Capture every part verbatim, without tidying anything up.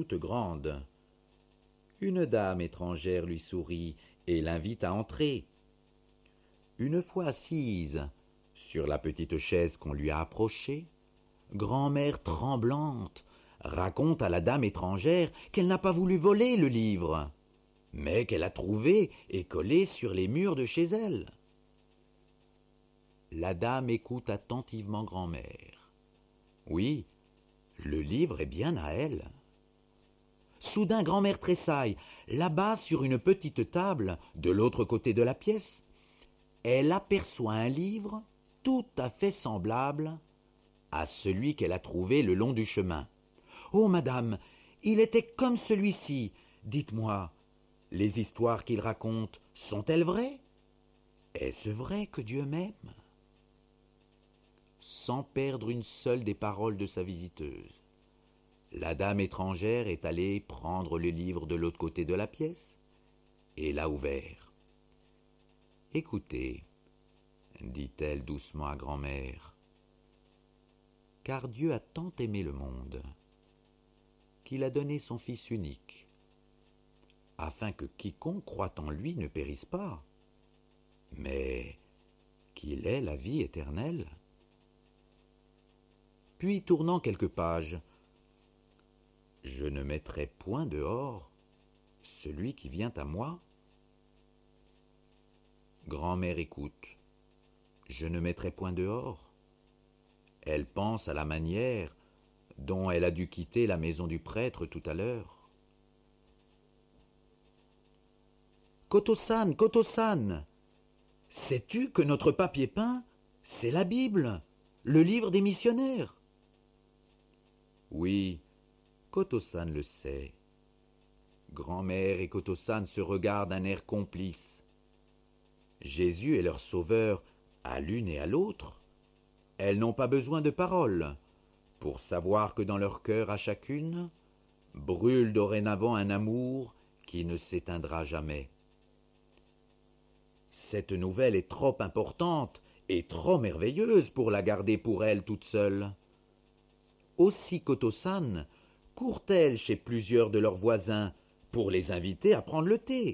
toute grande. Une dame étrangère lui sourit et l'invite à entrer. Une fois assise sur la petite chaise qu'on lui a approchée, grand-mère tremblante raconte à la dame étrangère qu'elle n'a pas voulu voler le livre, mais qu'elle a trouvé et collé sur les murs de chez elle. La dame écoute attentivement grand-mère. Oui, le livre est bien à elle. Soudain, grand-mère tressaille. Là-bas, sur une petite table, de l'autre côté de la pièce, elle aperçoit un livre tout à fait semblable à celui qu'elle a trouvé le long du chemin. « Oh, madame, il était comme celui-ci. Dites-moi, les histoires qu'il raconte sont-elles vraies? Est-ce vrai que Dieu m'aime ?» Sans perdre une seule des paroles de sa visiteuse, la dame étrangère est allée prendre le livre de l'autre côté de la pièce et l'a ouvert. « Écoutez, dit-elle doucement à grand-mère, car Dieu a tant aimé le monde qu'il a donné son Fils unique, afin que quiconque croit en lui ne périsse pas, mais qu'il ait la vie éternelle. » Puis, tournant quelques pages, « Je ne mettrai point dehors celui qui vient à moi. » Grand-mère écoute. « Je ne mettrai point dehors. » Elle pense à la manière dont elle a dû quitter la maison du prêtre tout à l'heure. « Koto-san, Koto-san, sais-tu que notre papier peint, c'est la Bible, le livre des missionnaires ?» Oui, Koto-san le sait. Grand-mère et Koto-san se regardent d'un air complice. Jésus est leur sauveur à l'une et à l'autre. Elles n'ont pas besoin de paroles pour savoir que dans leur cœur à chacune brûle dorénavant un amour qui ne s'éteindra jamais. Cette nouvelle est trop importante et trop merveilleuse pour la garder pour elle toute seule. Aussi Koto-san court-elle chez plusieurs de leurs voisins pour les inviter à prendre le thé.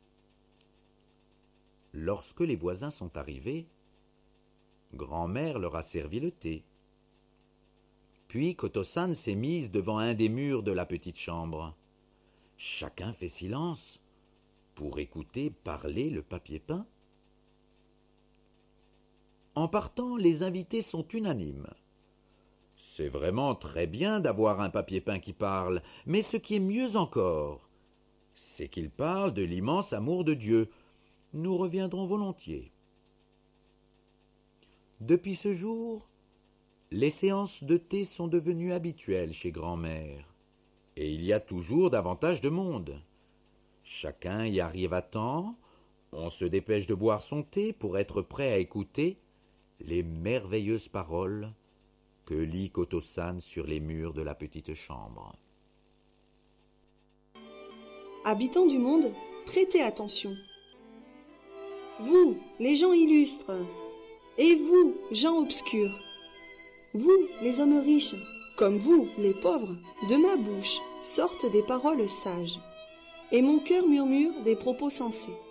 Lorsque les voisins sont arrivés, grand-mère leur a servi le thé. Puis Koto-san s'est mise devant un des murs de la petite chambre. Chacun fait silence pour écouter parler le papier peint. En partant, les invités sont unanimes. C'est vraiment très bien d'avoir un papier peint qui parle, mais ce qui est mieux encore, c'est qu'il parle de l'immense amour de Dieu. Nous reviendrons volontiers. Depuis ce jour, les séances de thé sont devenues habituelles chez grand-mère, et il y a toujours davantage de monde. Chacun y arrive à temps, on se dépêche de boire son thé pour être prêt à écouter les merveilleuses paroles que lit Koto-san sur les murs de la petite chambre. Habitants du monde, prêtez attention. Vous, les gens illustres, et vous, gens obscurs, vous, les hommes riches, comme vous, les pauvres, de ma bouche sortent des paroles sages, et mon cœur murmure des propos sensés.